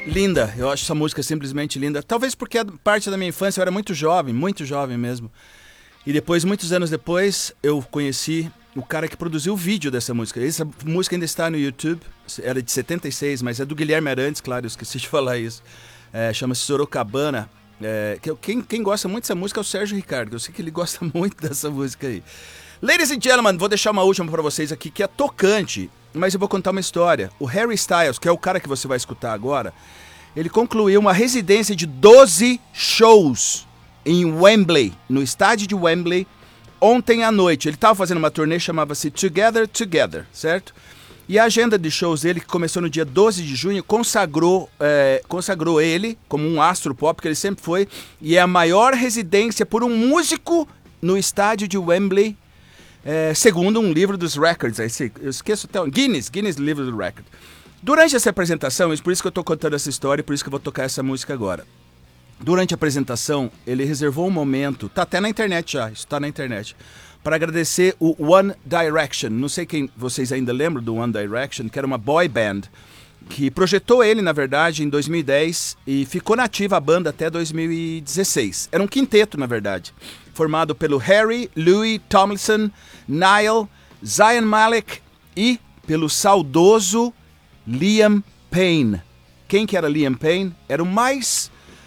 Linda, eu acho essa música simplesmente linda. Talvez porque é parte da minha infância, eu era muito jovem mesmo. E depois, muitos anos depois, eu conheci o cara que produziu o vídeo dessa música. Essa música ainda está no YouTube, era de 76, mas é do Guilherme Arantes, claro, eu esqueci de falar isso. Chama-se Sorocabana. Quem gosta muito dessa música é o Sérgio Ricardo, eu sei que ele gosta muito dessa música aí. Ladies and gentlemen, vou deixar uma última pra vocês aqui, que é tocante, mas eu vou contar uma história. O Harry Styles, que é o cara que você vai escutar agora, ele concluiu uma residência de 12 shows em Wembley, no estádio de Wembley, ontem à noite. Ele estava fazendo uma turnê, chamava-se Together, certo? E a agenda de shows dele, que começou no dia 12 de junho, consagrou ele como um astro pop, que ele sempre foi, e é a maior residência por um músico no estádio de Wembley, segundo um livro dos records. Eu esqueço até, Guinness livro do record. Durante essa apresentação, por isso que eu estou contando essa história e por isso que eu vou tocar essa música agora. Durante a apresentação, ele reservou um momento, tá até na internet já, isso tá na internet, para agradecer o One Direction. Não sei quem vocês ainda lembram do One Direction, que era uma boy band, que projetou ele, na verdade, em 2010 e ficou nativa a banda até 2016. Era um quinteto, na verdade, formado pelo Harry, Louis Tomlinson, Niall, Zayn Malik e pelo saudoso Liam Payne. Quem que era Liam Payne? Era o mais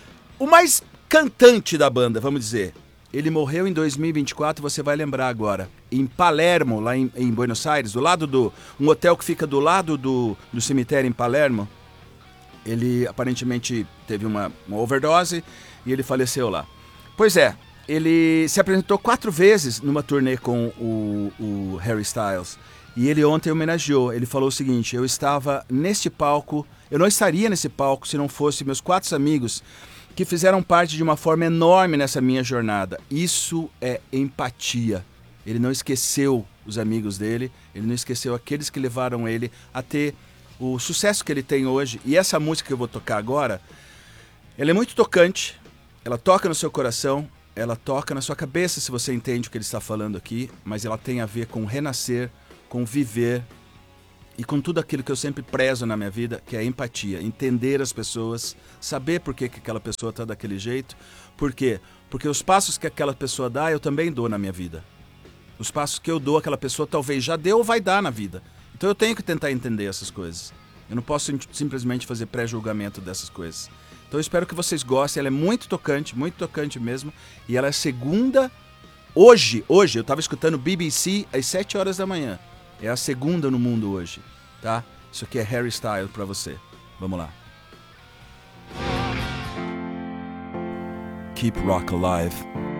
cantante da banda, vamos dizer. Ele morreu em 2024, você vai lembrar agora, em Palermo, lá em Buenos Aires, um hotel que fica do lado do cemitério em Palermo. Ele aparentemente teve uma overdose e ele faleceu lá. Pois é, ele se apresentou 4 vezes numa turnê com o Harry Styles. E ele ontem homenageou, ele falou o seguinte: eu não estaria nesse palco se não fosse meus 4 amigos que fizeram parte de uma forma enorme nessa minha jornada. Isso é empatia. Ele não esqueceu os amigos dele, ele não esqueceu aqueles que levaram ele a ter o sucesso que ele tem hoje. E essa música que eu vou tocar agora, ela é muito tocante, ela toca no seu coração, ela toca na sua cabeça, se você entende o que ele está falando aqui, mas ela tem a ver com renascer, com viver e com tudo aquilo que eu sempre prezo na minha vida, que é a empatia, entender as pessoas, saber por que aquela pessoa está daquele jeito. Por quê? Porque os passos que aquela pessoa dá, eu também dou na minha vida. Os passos que eu dou, aquela pessoa talvez já deu ou vai dar na vida. Então eu tenho que tentar entender essas coisas. Eu não posso simplesmente fazer pré-julgamento dessas coisas. Então eu espero que vocês gostem, ela é muito tocante mesmo, e ela é segunda. Hoje, eu estava escutando BBC às 7 horas da manhã. É a segunda no mundo hoje, tá? Isso aqui é Harry Styles pra você. Vamos lá. Keep rock alive.